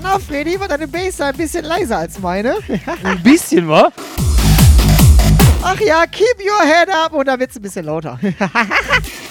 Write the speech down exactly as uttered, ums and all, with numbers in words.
Ah, Freddy, war deine Bass ein bisschen leiser als meine? Ein bisschen, wa? Ach ja, keep your head up und dann wird's ein bisschen lauter.